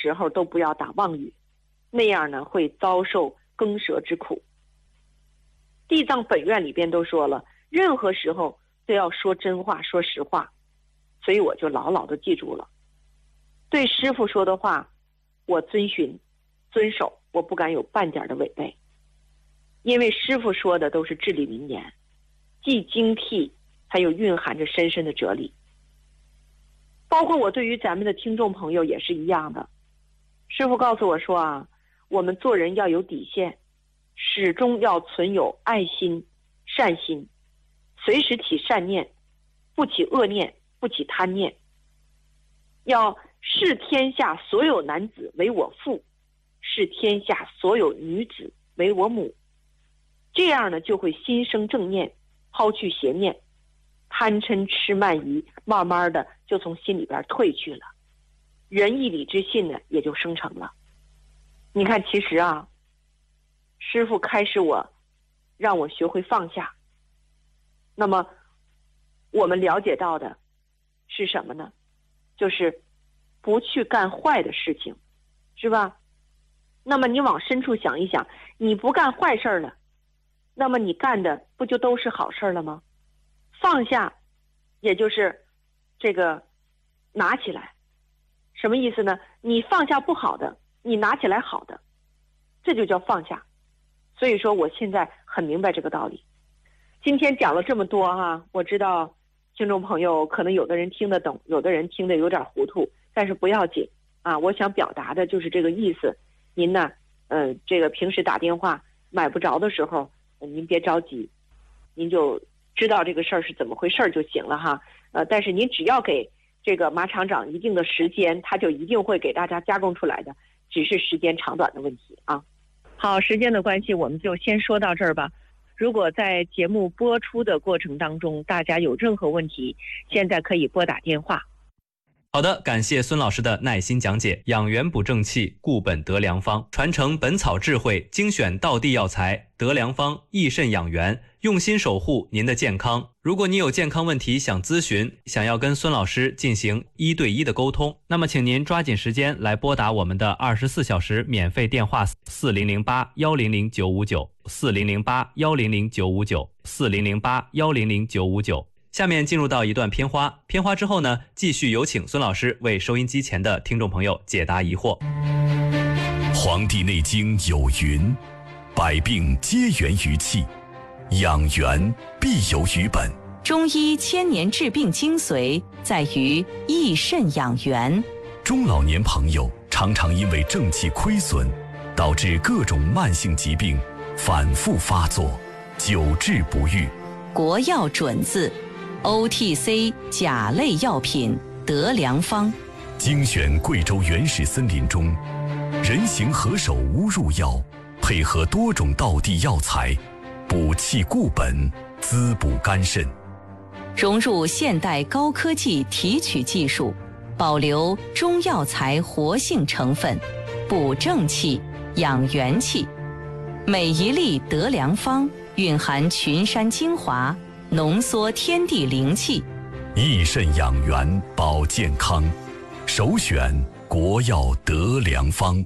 时候都不要打妄语，那样呢会遭受耕舌之苦。地藏本愿里边都说了，任何时候都要说真话，说实话。所以我就牢牢的记住了，对师父说的话我遵循遵守，我不敢有半点的违背。因为师父说的都是至理名言，既精辟还有蕴含着深深的哲理。包括我对于咱们的听众朋友也是一样的，师父告诉我说啊，我们做人要有底线，始终要存有爱心善心，随时起善念，不起恶念，不起贪念，要视天下所有男子为我父，视天下所有女子为我母。这样呢就会心生正念，抛去邪念，贪嗔痴慢疑慢慢的就从心里边退去了，仁义礼智信呢也就生成了。你看，其实啊，师父开示我，让我学会放下。那么我们了解到的是什么呢？就是不去干坏的事情，是吧？那么你往深处想一想，你不干坏事了，那么你干的不就都是好事了吗？放下也就是这个拿起来。什么意思呢？你放下不好的，你拿起来好的，这就叫放下。所以说我现在很明白这个道理。今天讲了这么多哈，我知道听众朋友可能有的人听得懂，有的人听得有点糊涂，但是不要紧啊，我想表达的就是这个意思。您呢这个平时打电话买不着的时候，您别着急，您就知道这个事儿是怎么回事就行了哈。但是您只要给这个马厂长一定的时间，他就一定会给大家加工出来的，只是时间长短的问题啊。好，时间的关系，我们就先说到这儿吧。如果在节目播出的过程当中，大家有任何问题，现在可以拨打电话。 好的，感谢孙老师的耐心讲解。养元补正气，固本得良方，传承本草智慧，精选道地药材，得良方，益肾养元，用心守护您的健康。如果你有健康问题想咨询，想要跟孙老师进行1对1的沟通，那么请您抓紧时间来拨打我们的24小时免费电话4008-100-959，4008-100-959，4008-100-959。下面进入到一段片花，片花之后呢，继续有请孙老师为收音机前的听众朋友解答疑惑。 黄帝内经有云，百病皆源于气，养元必有于本。 中医千年治病精髓在于益肾养元。 中老年朋友常常因为正气亏损，导致各种慢性疾病反复发作，久治不愈。 国药准字OTC 甲类药品得良方， 精选贵州原始森林中人形何首乌入药，配合多种道地药材，补气固本，滋补肝肾， 融入现代高科技提取技术，保留中药材活性成分，补正气，养元气。每一粒得良方蕴含群山精华，浓缩天地灵气， 益肾养元保健康，首选国药得良方。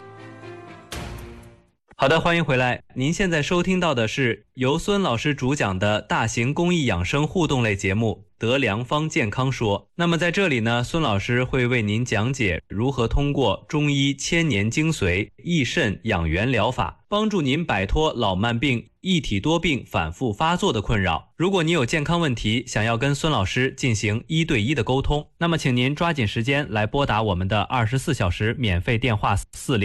好的，欢迎回来。您现在收听到的是由孙老师主讲的大型公益养生互动类节目《得良方健康说》。那么在这里呢，孙老师会为您讲解如何通过中医千年精髓益肾养元疗法，帮助您摆脱老慢病、一体多病反复发作的困扰。如果你有健康问题，想要跟孙老师进行1对1的沟通，那么请您抓紧时间来拨打我们的24小时免费电话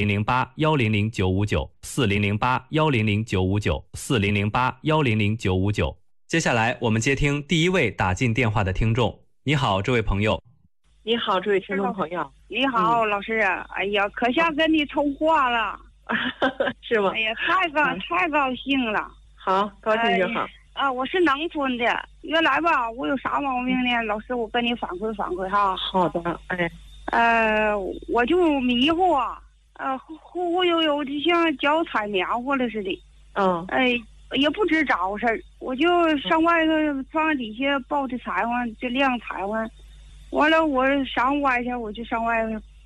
4008-100-959，4008-100-959，4008-100-959。接下来我们接听第一位打进电话的听众。你好，这位朋友。 你好，这位听众朋友。 你好，老师。哎呀，可想跟你通话了。 是吗？ 哎呀，太高兴了。 好，高兴就好。 我是农村的，原来吧，我有啥毛病呢？老师，我跟你反馈哈。 好的， 我就迷糊啊，忽悠悠的像脚踩棉花了似的。也不知找事儿，我就上外头放底下抱的柴火，就晾柴火。完了，我上外去，我就上外头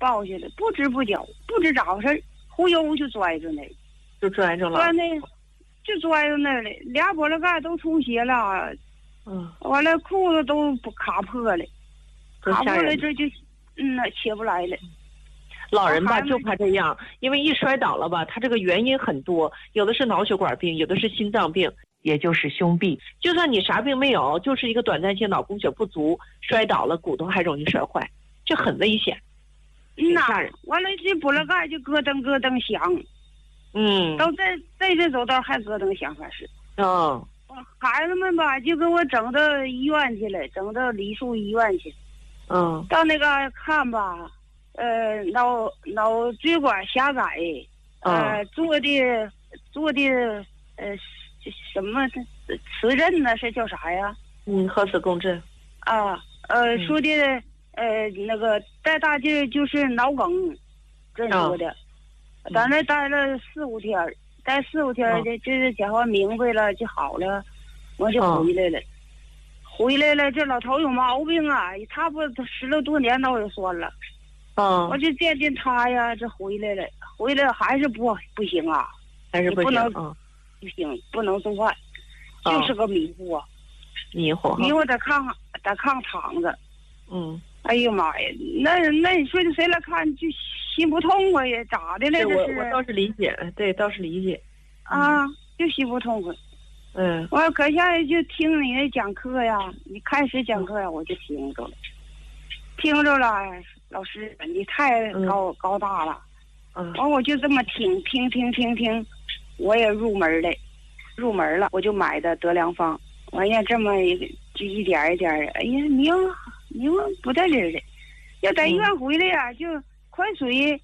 抱下来，不知不觉，不知咋回事，忽悠就拽着那儿， 就拽着了， 就拽到那儿了，俩脖子盖都出血了，完了裤子都卡破了，卡破了这就起不来了。 老人吧就怕这样，因为一摔倒了吧，他这个原因很多，有的是脑血管病，有的是心脏病，也就是胸痹。就算你啥病没有，就是一个短暂性脑供血不足，摔倒了骨头还容易摔坏，这很危险。 吓人。完了这脖子盖就咯噔咯噔响，到这走道还咯噔响，还是。孩子们吧就给我整到医院去了，整到梨树医院去。到那个看吧。脑椎管狭窄，做的什么磁振呢？是叫啥呀？ 核磁共振。 说的那个带大劲儿就是脑梗，这说的。在那待了4、5天，待4、5天的，这讲话明白了就好了，我就回来了。回来了，这老头有毛病啊，他不10来多年脑也酸了。我就见他呀，这回来了还是不行啊， 还是不行， 不行，不能做饭，就是个迷糊啊， 迷糊在炕躺着，哎呀妈呀，那你说谁来看就心不痛快呀？咋的了？这是我倒是理解，对，倒是理解就心不痛快。我搁下来就听你那讲课呀，你开始讲课呀，我就听着了，老师你太高大了，完我就这么听，我也入门了，我就买的德良方，完呀这么就一点一点，哎呀明不带理的，要在医院回来呀，就快水，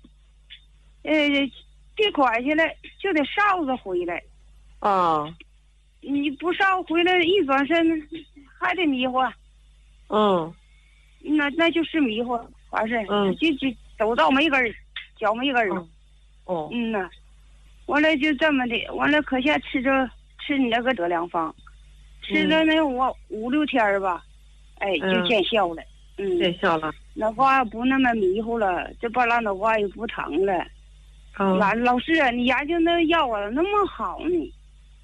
递款去了就得哨子回来，你不哨回来一转身还得迷糊，那就是迷糊。完事就走道没根儿，脚没根儿。完了就这么的，完了可下吃你那个德良方，吃了那我5、6天吧，就见效了。 见效了。 脑瓜不那么迷糊了，这半拉脑瓜也不疼了。老师啊，你研究那药啊那么好呢？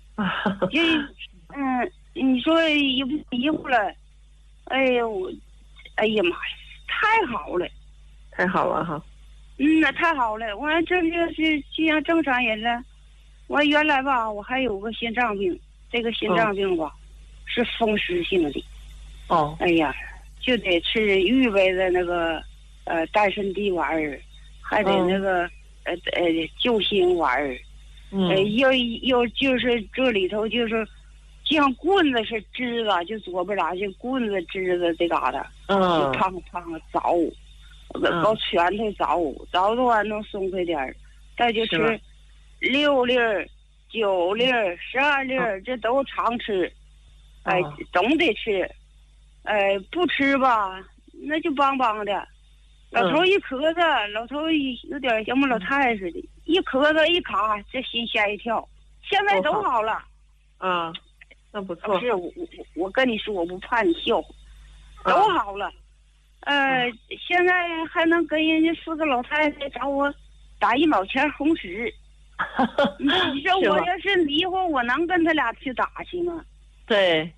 你说也不迷糊了，哎呀妈呀！太好了哈！那太好了，我这就是就像正常人了。我原来吧，我还有个心脏病，这个心脏病吧，是风湿性的。哎呀，就得吃预备的那个丹参地丸儿，还得那个救心丸儿。又就是这里头就是像棍子是支子，就左边俩就棍子支子这嘎达，就胖凿，搞拳头凿的话能松快点儿，再就吃6粒、9粒、12粒，这都常吃，总得吃，不吃吧那就邦邦的。老头一咳嗽，老头有点像我老太太似的，一咳嗽一卡，这心吓一跳。现在都好了。 那不错。 是我跟你说，我不怕你笑话，都好了。现在还能跟人家4个老太太找我打1毛钱红十。你说我要是迷糊，我能跟他俩去打去吗？ 对。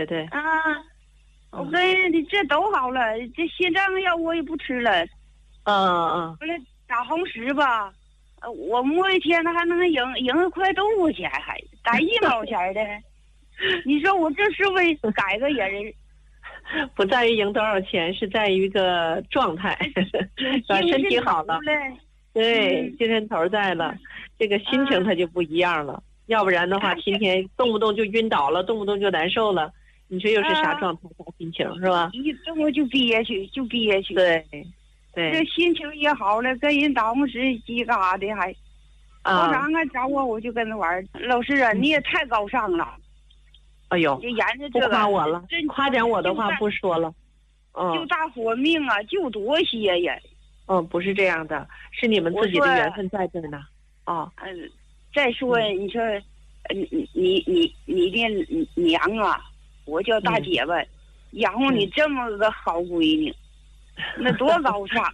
我跟你这都好了，这心脏药我也不吃了。完了打红十吧，我摸一天还能赢1块多钱，还打1毛钱的。你说我这是为改个人？ 不在于赢多少钱，是在于一个状态，身体好了，对，精神头在了，这个心情它就不一样了。要不然的话，天天动不动就晕倒了，动不动就难受了，你说又是啥状态、啥心情，是吧？ 一动就憋屈。 对， 这心情也好了，跟人打红十鸡嘎的还，常常找我就跟他玩。老师啊，你也太高尚了。 哎呦， 就研究这个，不夸我了，夸奖我的话不说了。 救大伙命啊，救多些呀！ 不是这样的，是你们自己的缘分在这呢。 再说你说，你的娘啊，我叫大姐吧，养活你这么个好闺女，那多高尚！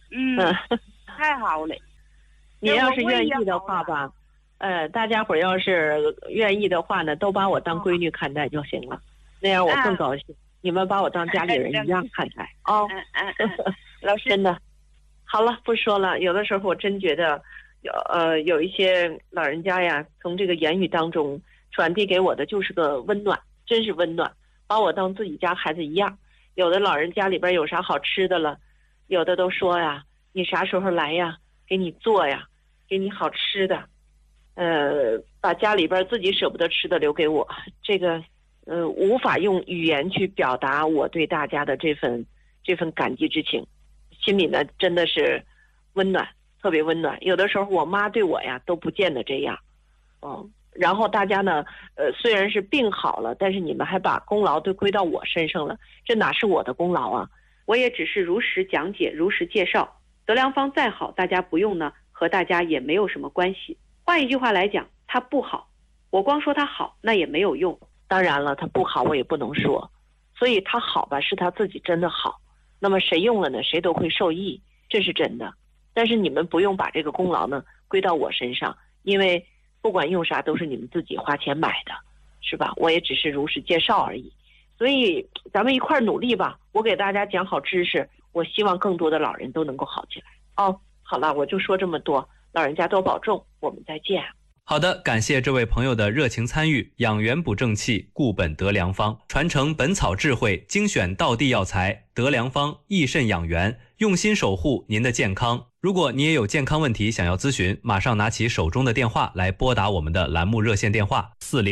太好了。 你要是愿意的话吧，大家伙要是愿意的话呢，都把我当闺女看待就行了，那样我更高兴。你们把我当家里人一样看待哦。 老师真的，好了，不说了。有的时候我真觉得，有一些老人家呀，从这个言语当中传递给我的就是个温暖，真是温暖，把我当自己家孩子一样。有的老人家里边有啥好吃的了，有的都说呀，你啥时候来呀，给你做呀，给你好吃的，把家里边自己舍不得吃的留给我，这个无法用语言去表达我对大家的这份感激之情，心里呢真的是温暖，特别温暖。有的时候我妈对我呀都不见得这样，然后大家呢，虽然是病好了，但是你们还把功劳都归到我身上了，这哪是我的功劳啊？我也只是如实讲解，如实介绍。德良方再好，大家不用呢，和大家也没有什么关系。换一句话来讲，它不好，我光说它好，那也没有用。当然了，它不好我也不能说，所以它好吧，是它自己真的好。那么谁用了呢？谁都会受益，这是真的。但是你们不用把这个功劳呢归到我身上，因为不管用啥都是你们自己花钱买的，是吧？我也只是如实介绍而已。所以咱们一块儿努力吧，我给大家讲好知识，我希望更多的老人都能够好起来。好了，我就说这么多，老人家多保重，我们再见。 好的，感谢这位朋友的热情参与。养元补正气，固本得良方，传承本草智慧，精选道地药材，得良方益肾养元，用心守护您的健康。如果你也有健康问题想要咨询，马上拿起手中的电话来拨打我们的栏目热线电话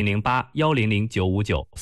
4008-100-959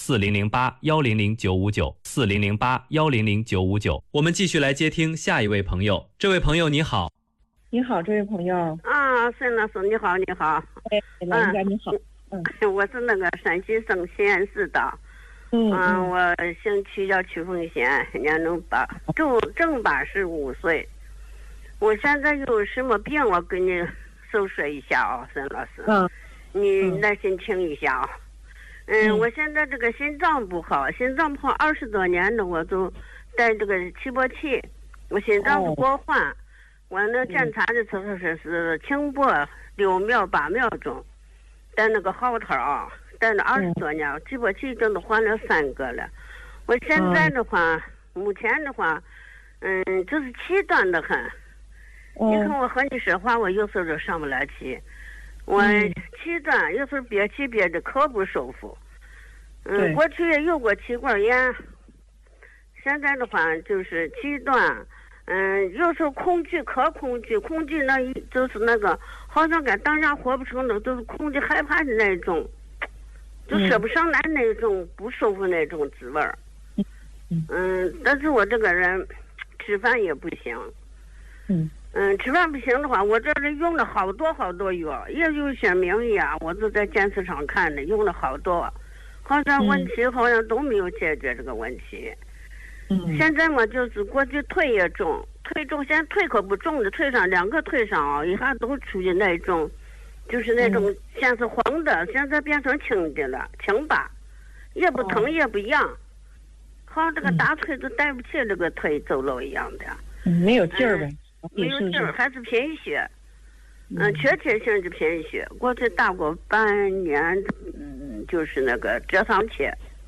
4008-100-959 4008-100-959。我们继续来接听下一位朋友。这位朋友你好。 你好，这位朋友。 孙老师你好，你好。 老人家你好。 我是那个山西省西安市的。我姓曲，叫曲凤贤，年龄正85岁。我现在有什么病，我跟你诉说一下啊，孙老师。你耐心听一下啊。我现在这个心脏不好20多年了，我都带这个起搏器，我心脏是过缓。我那检查的时候是轻搏6秒8秒钟，带那个号头啊，带了20多年，起搏器真的换了3个了。我现在的话，目前的话，就是气短的很。你看我和你说话，我有时候就上不来气，我气短，有时候憋气憋着可不舒服。过去也有过气管炎，现在的话就是气短。有时候恐惧那就是那个好像跟当下活不成了，就是恐惧害怕的那种，就说不上来那种不舒服那种滋味儿。但是我这个人吃饭也不行。吃饭不行的话，我这里用了好多药，也有些名医啊，我都在电视上看的，用了好多，好像问题好像都没有解决这个问题。现在嘛，就是过去腿也重，现在腿可不重的，2个腿上啊，一下都出现那种，就是那种先是黄的，现在变成青的了，青疤，也不疼也不痒，好像这个大腿都带不起这个腿走路一样的。 没有劲儿呗。 没有劲儿，还是贫血。确性是贫血。过去打过半年，就是那个折上去。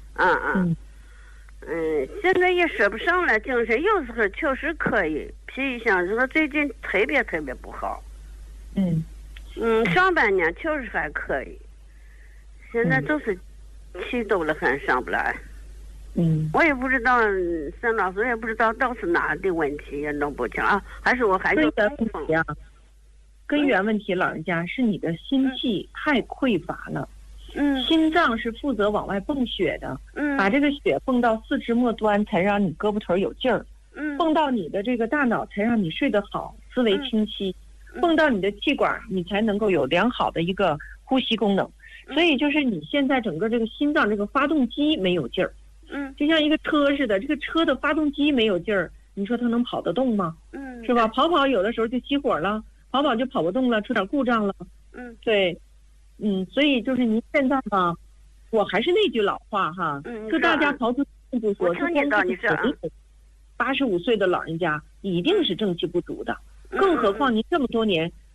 现在也说不上来，精神有时候确实可以，脾气上说最近特别不好。上半年确实还可以，现在就是气抖了很，上不来。我也不知道，孙老师也不知道到是哪的问题，也弄不清啊。还是我还有根源问题，老人家是你的心气太匮乏了。心脏是负责往外泵血的，把这个血泵到四肢末端，才让你胳膊腿有劲儿。泵到你的这个大脑，才让你睡得好，思维清晰。泵到你的气管，你才能够有良好的一个呼吸功能。所以就是你现在整个这个心脏这个发动机没有劲儿。就像一个车似的，这个车的发动机没有劲儿，你说它能跑得动吗？是吧？跑有的时候就熄火了，跑就跑不动了，出点故障了。对，所以就是您现在吧，我还是那句老话哈，就大家刨出去不说， 我听见到你这， 85岁的老人家一定是正气不足的，更何况您这么多年